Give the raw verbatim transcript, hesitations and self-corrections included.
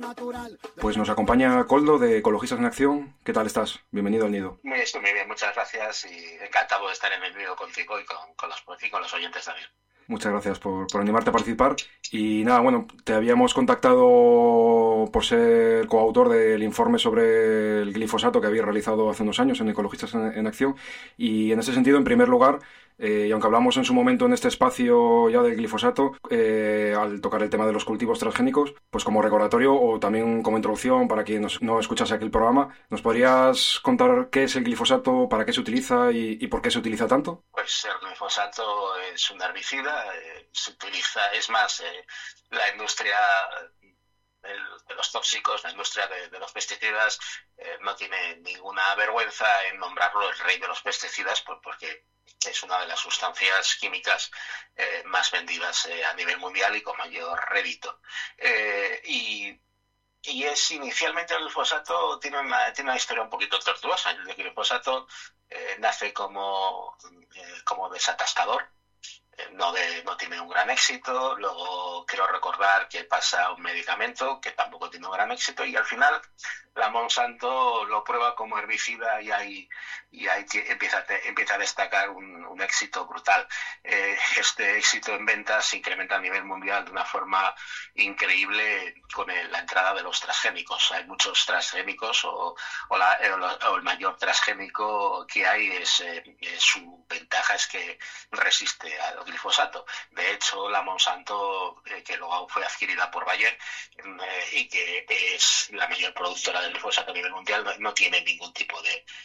Pues nos acompaña Koldo de Ecologistas en Acción. ¿Qué tal estás? Bienvenido al Nido. Estoy muy bien, muchas gracias y encantado de estar en el Nido contigo y con, con, los, y con los oyentes también. Muchas gracias por, por animarte a participar. Y nada, bueno, te habíamos contactado por ser coautor del informe sobre el glifosato que había realizado hace unos años en Ecologistas en, en Acción. Y en ese sentido, en primer lugar, eh, y aunque hablamos en su momento en este espacio ya del glifosato, eh, al tocar el tema de los cultivos transgénicos, pues como recordatorio o también como introducción para quien nos, no escuchase aquel programa, ¿nos podrías contar qué es el glifosato, para qué se utiliza y, y por qué se utiliza tanto? Pues el glifosato es un herbicida, eh, se utiliza, es más, eh, la industria el, de los tóxicos, la industria de, de los pesticidas, eh, no tiene ninguna vergüenza en nombrarlo el rey de los pesticidas, pues porque es una de las sustancias químicas eh, más vendidas eh, a nivel mundial y con mayor rédito. Eh, y Y es inicialmente el glifosato tiene una, tiene una historia un poquito tortuosa. El glifosato eh, nace como, eh, como desatascador, eh, no, de, no tiene un gran éxito. Luego quiero recordar que pasa a un medicamento que tampoco tiene un gran éxito y al final la Monsanto lo prueba como herbicida y ahí, y ahí empieza, a te, empieza a destacar un, un éxito brutal. Eh, este éxito en ventas se incrementa a nivel mundial de una forma increíble con el, la entrada de los transgénicos. Hay muchos transgénicos o, o, la, o el mayor transgénico que hay es, eh, su ventaja es que resiste al glifosato. De hecho, la Monsanto, eh, que luego fue adquirida por Bayer eh, y que es la mayor productora del glifosato a nivel mundial, no, no tiene ningún tipo de